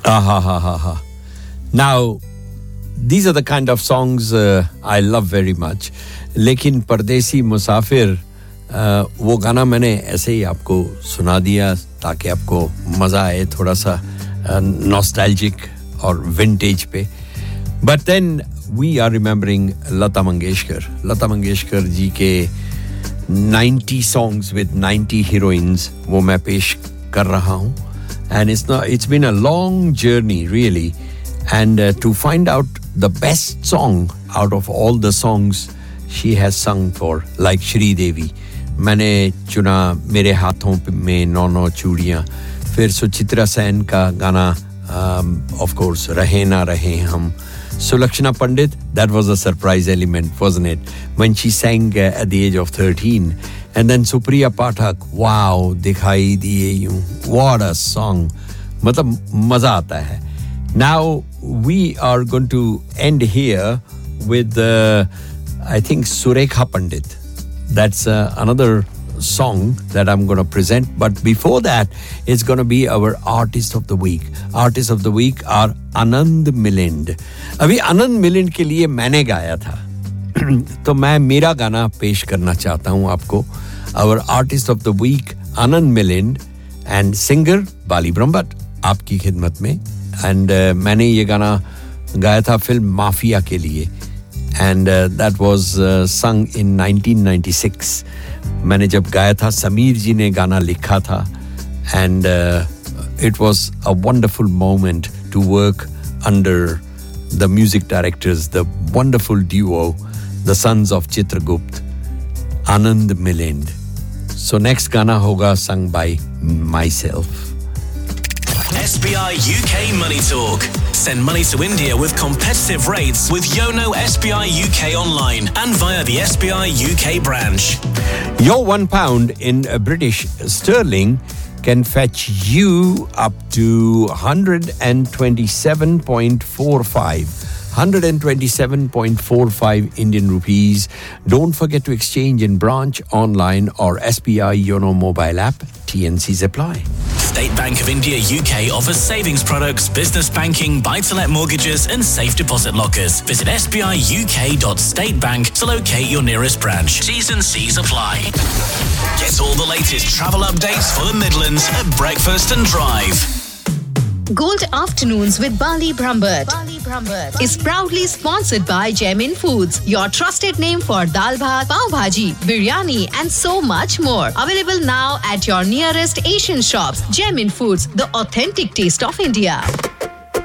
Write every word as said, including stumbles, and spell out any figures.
Ah ha ha ha ha. Now, these are the kind of songs uh, I love very much. लेकिन परदेसी मुसाफिर uh, वो गाना मैंने ऐसे ही आपको सुना दिया ताकि आपको मजा आए थोड़ा सा nostalgic और vintage पे. But then we are remembering Lata Mangeshkar. Lata Mangeshkar जी के ninety songs with ninety heroines वो मैं पेश कर रहा हूँ. And it's not, it's been a long journey really, and uh, to find out the best song out of all the songs she has sung for, like Shri Devi, मैंने चुना मेरे हाथों में नौ नौ चूड़ियाँ, फिर सुचित्रा सेन का गाना um, of course रहे ना रहे हम, Sulakshana Pandit, that was a surprise element, wasn't it, when she sang uh, at the age of thirteen. And then Supriya Pathak, wow, dikhai diye yun, what a song, matlab maza aata hai. Now we are going to end here with uh, I think Surekha Pandit. That's uh, another song that I'm going to present, but before that it's going to be our artist of the week. Artist of the week are Anand Milind. Abhi Anand Milind ke liye maine gaya tha. तो मैं मेरा गाना पेश करना चाहता हूं आपको. Our artist of the week, Anand Milind, and singer Bali Brahmbhatt, आपकी खिदमत में. And uh, मैंने ये गाना गाया था फिल्म माफिया के लिए. And uh, that was uh, sung in nineteen ninety-six. मैंने जब गाया था समीर जी ने गाना लिखा था. And uh, it was a wonderful moment to work under the music directors, the wonderful duo, the sons of Chitragupta, Anand Milind. So next gana hoga sung by myself. S B I U K Money Talk. Send money to India with competitive rates with Yono S B I U K online and via the S B I U K branch. Your one pound in British sterling can fetch you up to one hundred twenty-seven point four five. one hundred twenty-seven point four five Indian rupees. Don't forget to exchange in branch, online or S B I Yono mobile app. T N Cs apply. State Bank of India U K offers savings products, business banking, buy-to-let mortgages and safe deposit lockers. Visit s b i u k dot state bank to locate your nearest branch. T's and C's apply. Get all the latest travel updates for the Midlands at Breakfast and Drive. Gold Afternoons with Bali Brahmbhatt is proudly sponsored by Gemin Foods, your trusted name for dal bhat, pav bhaji, biryani and so much more. Available now at your nearest Asian shops. Gemin Foods, the authentic taste of India.